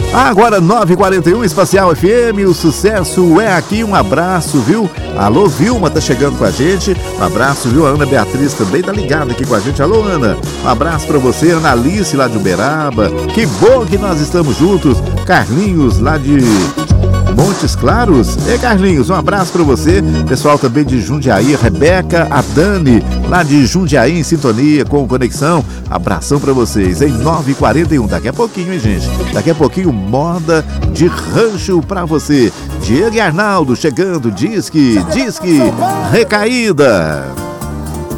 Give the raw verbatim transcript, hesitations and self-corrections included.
Agora nove e quarenta e um, Espacial F M, o sucesso é aqui, um abraço, viu? Alô, Vilma tá chegando com a gente, um abraço, viu? A Ana Beatriz também tá ligada aqui com a gente. Alô, Ana, um abraço pra você, Ana Alice lá de Uberaba, que bom que nós estamos juntos. Carlinhos lá de Montes Claros. E Carlinhos, um abraço pra você. Pessoal também de Jundiaí, Rebeca, a Dani, lá de Jundiaí, em sintonia com Conexão. Abração pra vocês, em nove e quarenta e um. Daqui a pouquinho, hein, gente? Daqui a pouquinho, moda de rancho pra você. Diego e Arnaldo chegando, Disque, Disque, Recaída.